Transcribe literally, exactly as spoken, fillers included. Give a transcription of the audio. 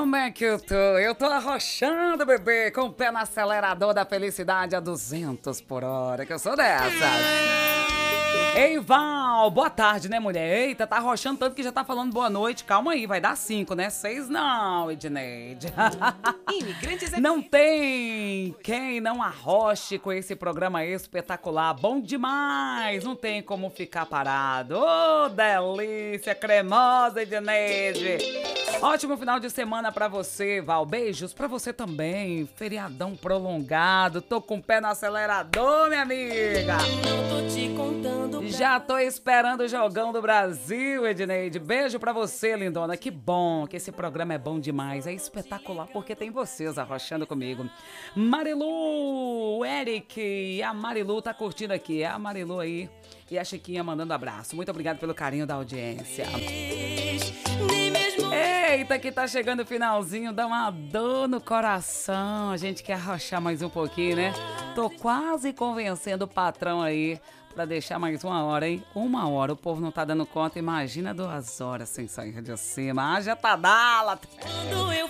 Como é que eu tô? Eu tô arrochando, bebê, com o pé no acelerador da felicidade a duzentos por hora, que eu sou dessas. Ei, Val, boa tarde, né, mulher? Eita, tá arrochando tanto que já tá falando boa noite. Calma aí, vai dar cinco, né? Seis não, Edneide. Imigrantes é... Não tem quem não arroche com esse programa espetacular. Bom demais, não tem como ficar parado. Ô, delícia cremosa, Edneide. Ótimo final de semana pra você, Val. Beijos pra você também. Feriadão prolongado. Tô com o pé no acelerador, minha amiga. Não tô te contando. Já tô esperando o jogão do Brasil, Edneide. Beijo pra você, lindona. Que bom que esse programa é bom demais. É espetacular porque tem vocês arrochando comigo. Marilu, o Eric e a Marilu tá curtindo aqui. É a Marilu aí e a Chiquinha mandando abraço. Muito obrigado pelo carinho da audiência. Nem mesmo... Eita, que tá chegando o finalzinho, dá uma dor no coração. A gente quer arrochar mais um pouquinho, né? Tô quase convencendo o patrão aí pra deixar mais uma hora, hein? Uma hora, o povo não tá dando conta. Imagina duas horas sem sair de cima. Haja Tadala! Quando eu